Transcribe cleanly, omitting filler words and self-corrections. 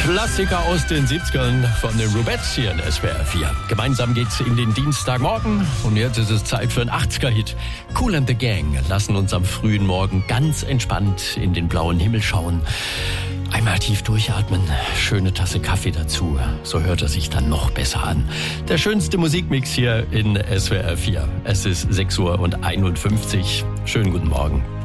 Klassiker aus den 70ern von den Rubettes hier in SWR 4. Gemeinsam geht's in den Dienstagmorgen und jetzt ist es Zeit für einen 80er-Hit. Kool and the Gang lassen uns am frühen Morgen ganz entspannt in den blauen Himmel schauen. Einmal tief durchatmen, schöne Tasse Kaffee dazu, so hört er sich dann noch besser an. Der schönste Musikmix hier in SWR 4. Es ist 6:51 Uhr. Schönen guten Morgen.